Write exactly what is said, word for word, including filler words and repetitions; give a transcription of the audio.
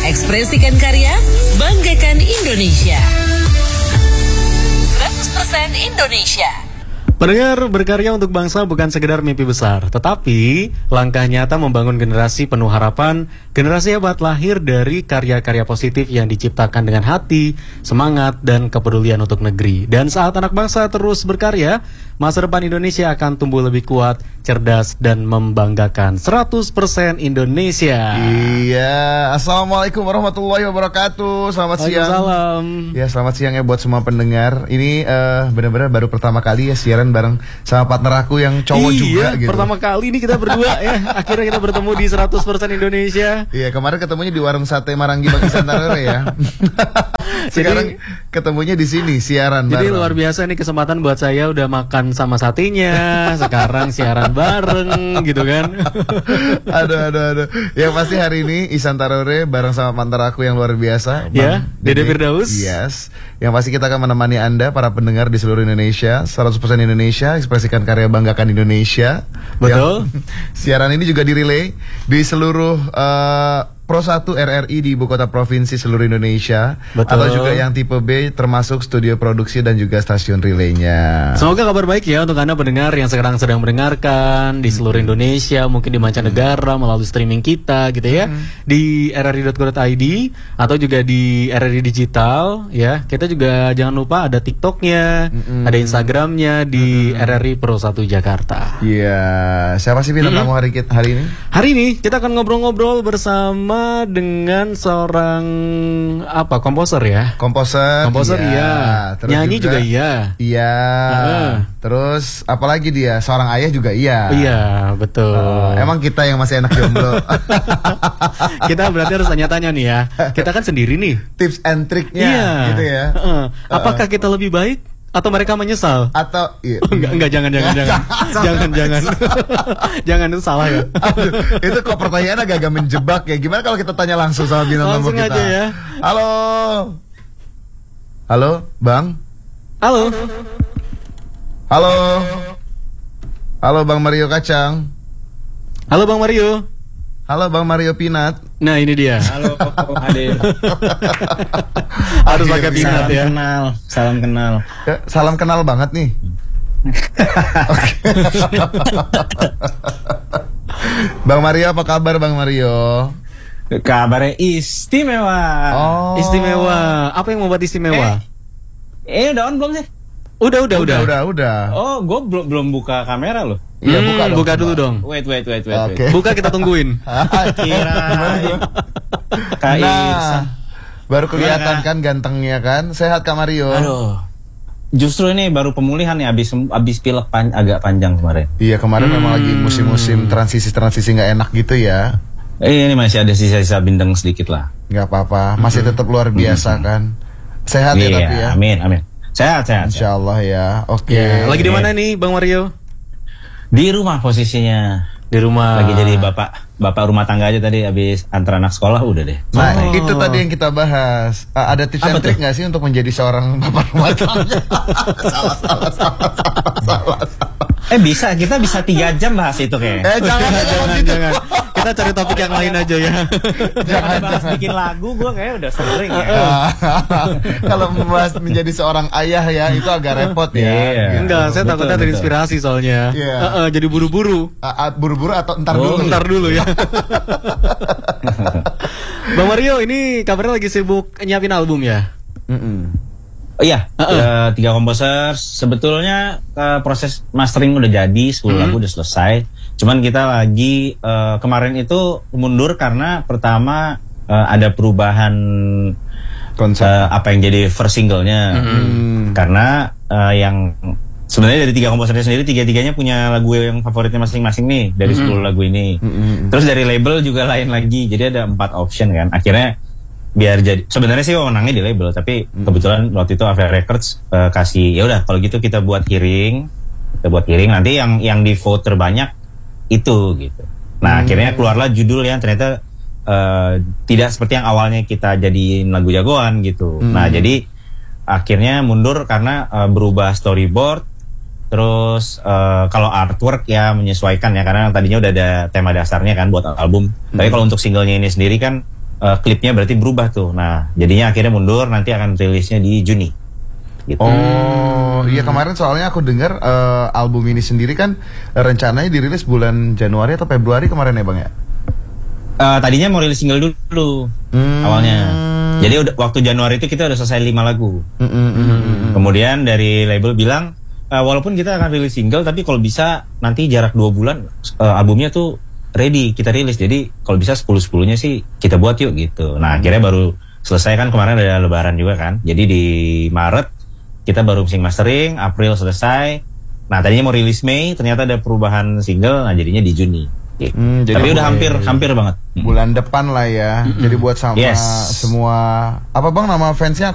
Ekspresikan karya, banggakan Indonesia. seratus persen Indonesia. Pendengar, berkarya untuk bangsa bukan sekedar mimpi besar, tetapi langkah nyata membangun generasi penuh harapan. Generasi hebat lahir dari karya-karya positif yang diciptakan dengan hati, semangat, dan kepedulian untuk negeri. Dan saat anak bangsa terus berkarya, masa depan Indonesia akan tumbuh lebih kuat, cerdas, dan membanggakan. Seratus persen Indonesia. Iya, Assalamualaikum warahmatullahi wabarakatuh. Selamat siang. Waalaikumsalam. Ya, selamat siang ya buat semua pendengar. Ini uh, benar-benar baru pertama kali ya siaran bareng sama partner aku yang cowok iya, juga gitu. Pertama kali nih kita berdua ya. Akhirnya kita bertemu di seratus persen Indonesia. Iya, kemarin ketemunya di warung sate Maranggi Bang Isantarore ya. Sekarang jadi, ketemunya di sini siaran jadi bareng. Jadi luar biasa nih kesempatan buat saya, udah makan sama satenya, sekarang siaran bareng gitu kan. Aduh aduh aduh. Yang pasti hari ini Isantarore bareng sama partner aku yang luar biasa, Bang ya, Dede Firdaus. Yes. Yang pasti kita akan menemani Anda para pendengar di seluruh Indonesia. Seratus persen Indonesia, ekspresikan karya, banggakan Indonesia. Betul. Yang, siaran ini juga direlay di seluruh uh, Pro satu R R I di ibu kota provinsi seluruh Indonesia. Betul. Atau juga yang tipe B termasuk studio produksi dan juga stasiun relaynya. Semoga kabar baik ya untuk Anda pendengar yang sekarang sedang mendengarkan di seluruh Indonesia, mungkin di mancanegara melalui streaming kita gitu ya, hmm. di r r i dot co dot i d atau juga di R R I Digital ya. Kita juga jangan lupa ada TikToknya, hmm. ada Instagramnya di hmm. R R I Pro satu Jakarta. Iya, yeah. Siapa sih bintang tamu hmm. hari kita hari ini? Hari ini kita akan ngobrol-ngobrol bersama dengan seorang apa komposer ya? Komposer. Komposer iya. Terus nyanyi juga, juga iya. Iya. Uh. Terus apalagi dia seorang ayah juga iya. Iya, betul. Uh, emang kita yang masih anak jomblo. Kita berarti harus tanya-tanya nih ya. Kita kan sendiri nih. Tips and triknya iya. gitu ya. Uh. Apakah uh. kita lebih baik? Atau mereka menyesal? Atau iya. Oh, enggak, enggak, jangan, jangan, jangan, jangan, jangan, jangan, itu salah ya. Aduh, itu kok pertanyaan agak-agak menjebak ya. Gimana kalau kita tanya langsung sama bintang tamu kita? Langsung aja ya. Halo, halo, Bang. Halo, halo, halo, Bang Mario Kacang. Halo, Bang Mario. Halo, Bang Mario Pinat. Nah, ini dia. Halo, Ade. Harus pakai Pinat ya. Kenal, salam kenal. Ya, salam kenal banget nih. Bang Mario, apa kabar Bang Mario? Kabarnya istimewa. Oh. Istimewa. Apa yang membuat istimewa? Eh, eh udah on belum sih? Udah, udah, udah, udah, udah. Oh, gue belum belum buka kamera loh. Iya, hmm, buka dong. Buka dulu dong. Wait, wait, wait, wait. Okay. Buka, kita tungguin. Kira. Nah, baru kelihatan kan gantengnya kan. Sehat Kak Mario? Aduh. Justru ini baru pemulihan nih, abis abis pilek pan, agak panjang kemarin. Iya, kemarin hmm. memang lagi musim-musim transisi-transisi nggak enak gitu ya. Eh, ini masih ada sisa-sisa bindeng sedikit lah. Nggak apa-apa, masih hmm. tetap luar biasa hmm. kan. Sehat yeah, ya tapi ya. Amin, amin. Sehat, sehat. Insya Allah ya. Oke. Okay. Yeah. Lagi di mana nih, Bang Mario? Di rumah posisinya. Di rumah. Lagi jadi bapak bapak rumah tangga aja tadi, habis antar anak sekolah udah deh. Nah, oh. itu tadi yang kita bahas. Uh, ada tips and trik nggak sih untuk menjadi seorang bapak rumah tangga? salah, salah, salah, salah, salah, salah. Eh bisa, kita bisa tiga jam bahas itu kayak. Eh jangan, jangan, jangan. Kita cari topik yang lain aja ya. Jangan bahas bikin lagu, gue kayak udah sering ya. Kalau membahas menjadi seorang ayah ya, itu agak repot ya. Yeah. Enggak, saya betul, takutnya terinspirasi soalnya. Yeah. Uh, uh, jadi buru-buru. Uh, uh, buru-buru atau entar oh, dulu? Entar dulu ya. Bang Mario, ini kabarnya lagi sibuk nyiapin album ya? Mm-mm. Oh iya, uh -uh. Uh, tiga komposer. Sebetulnya uh, proses mastering udah jadi, sepuluh lagu udah selesai. Cuman kita lagi uh, kemarin itu mundur karena pertama uh, ada perubahan konsep uh, apa yang jadi first singlenya. Mm-hmm. Karena uh, yang sebenarnya dari tiga komposernya sendiri, tiga-tiganya punya lagu yang favoritnya masing-masing nih dari mm-hmm. sepuluh lagu ini. Mm-hmm. Terus dari label juga lain lagi. Jadi ada empat option kan. Akhirnya biar jadi, sebenarnya sih wewenangnya di label, tapi hmm. kebetulan waktu itu Avia Records uh, kasih ya udah kalau gitu kita buat hearing, kita buat hearing nanti yang yang di vote terbanyak itu gitu. Nah hmm. akhirnya keluarlah judul yang ternyata uh, tidak seperti yang awalnya kita jadiin lagu jagoan gitu. Hmm. Nah jadi akhirnya mundur karena uh, berubah storyboard, terus uh, kalau artwork ya menyesuaikan ya karena tadinya udah ada tema dasarnya kan buat album. Hmm. Tapi kalau untuk singlenya ini sendiri kan uh, klipnya berarti berubah tuh. Nah, jadinya akhirnya mundur, nanti akan rilisnya di Juni. Gitu. Oh, iya kemarin soalnya aku dengar uh, album ini sendiri kan rencananya dirilis bulan Januari atau Februari kemarin ya Bang ya? Uh, tadinya mau rilis single dulu Hmm. awalnya. Jadi udah, waktu Januari itu kita udah selesai lima lagu. Mm, mm, mm, mm. Kemudian dari label bilang, uh, walaupun kita akan rilis single, tapi kalau bisa nanti jarak dua bulan uh, albumnya tuh ready kita rilis. Jadi kalau bisa sepuluh sepuluhnya sih kita buat yuk gitu. Nah akhirnya baru selesai kan kemarin ada Lebaran juga kan. Jadi di Maret kita baru mixing mastering, April selesai. Nah tadinya mau rilis Mei, ternyata ada perubahan single, nah jadinya di Juni. Gitu. Hmm, jadi tapi udah mulai hampir hampir banget. Bulan depan lah ya. Jadi buat sama Yes. semua apa Bang nama fansnya?